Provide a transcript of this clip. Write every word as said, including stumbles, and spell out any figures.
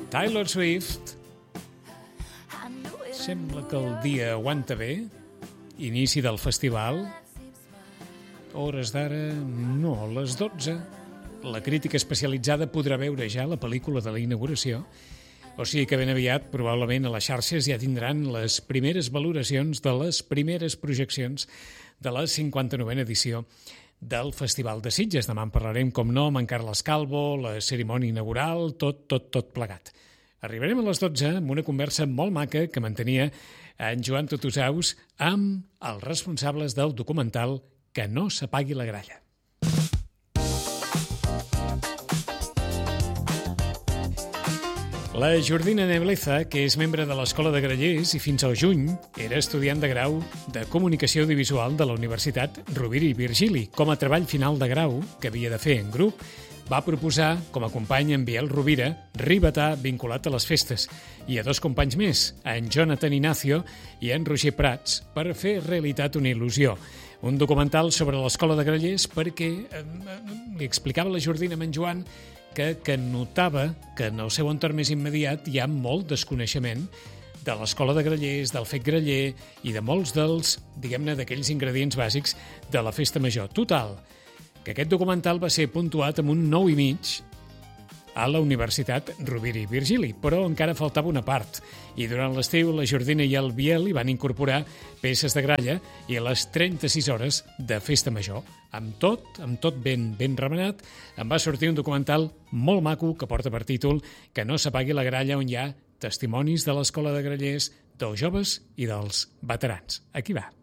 Taylor Swift. Sembla que el dia aguanta bé. Inici del festival. Hores d'ara, no, a les dotze. La crítica especialitzada podrà veure ja la pel·lícula de la inauguració. O sigui que ben aviat, probablement, a les xarxes ja tindran les primeres valoracions de les primeres projeccions de la cinquanta-novena edició del Festival de Sitges. Demà en parlarem, com no, amb en Carles Calvo, la cerimònia inaugural, tot, tot, tot plegat. Arribarem a les dotze amb una conversa molt maca que mantenia en Joan Tutusaus amb els responsables del documental Que no s'apagui la gralla. La Jordina Nebleza, que és membre de l'Escola de Grallers i fins al juny era estudiant de grau de Comunicació Audiovisual de la Universitat Rovira i Virgili. Com a treball final de grau, que havia de fer en grup, va proposar com a company en Biel Rovira, ribetà vinculat a les festes, i a dos companys més, en Jonathan Ignacio i en Roger Prats, per fer realitat una il·lusió. Un documental sobre l'Escola de Grallers perquè eh, li explicava la Jordina amb en Joan que, que notava que en el seu entorn més immediat hi ha molt desconeixement de l'Escola de Grallers, del fet graller i de molts dels, diguem-ne, d'aquells ingredients bàsics de la festa major. Total, que aquest documental va ser puntuat amb un nou i mig a la Universitat Rovira i Virgili, però encara faltava una part. I durant l'estiu, la Jordina i el Biel hi van incorporar peces de gralla i a les trenta-sis hores de festa major. Amb tot, amb tot ben, ben remenat, em va sortir un documental molt maco que porta per títol Que no s'apagui la gralla, on hi ha testimonis de l'Escola de Grallers, dels joves i dels veterans. Aquí va.